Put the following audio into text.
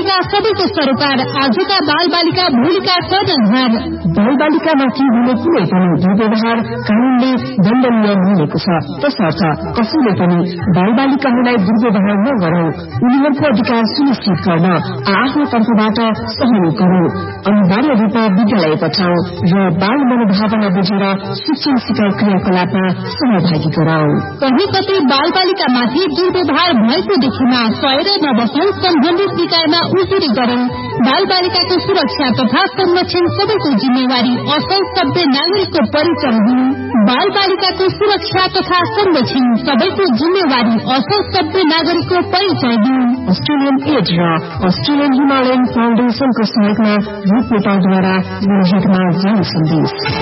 रहेका सबैको सरोकार आजका बाल बालिका भोलिका कर्णधार। बाल बालिकामाथि हुने कुनै पनि दुर्व्यवहार कानूनले दण्डनीय हुनेको छ। तसर्थ कसैले पनि बाल बालिकाहरूलाई दुर्व्यवहार नगरौं, उनीहरूको अधिकार सुनिश्चित गर्न आफ्नो तर्फबाट सहयोग गरौं, अनिवार्य रूपमा विद्यालय पठाऊ र बाल मनोभावना बुझेर शिक्षण सिकाइ क्रियाकलापमा सहभागी गराऊ। कहीँ कतै बाल बालिकामाथि दुर्व्यवहार भएको देखिमा सहेर नबसौं, सम्बन्धित निकायमा उजुरी गरौं। बाल बालिकाको सुरक्षा तथा संरक्षण सबैको जिम्मेवारी, असल सभ्य नागरिकको परिचय हुनु। बाल बालिकाको सुरक्षा तथा संरक्षण सबैको जिम्मेवारी, असल सभ्य नागरिकको परिचय दिनु। अस्ट्रेलियन एड र अस्ट्रेलियन हिमालयन फाउन्डेशनको सहयोगमा रूप नेपालद्वारा जनहितमा जारी सन्देश।